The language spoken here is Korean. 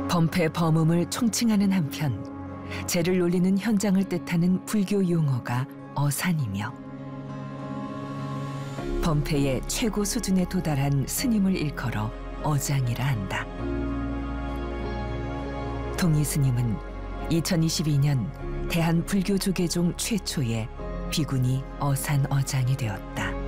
범패 범음을 총칭하는 한편 죄를 놀리는 현장을 뜻하는 불교 용어가 어산이며 범패의 최고 수준에 도달한 스님을 일컬어 어장이라 한다. 동희 스님은 2022년 대한불교조계종 최초의 비구니 어산 어장이 되었다.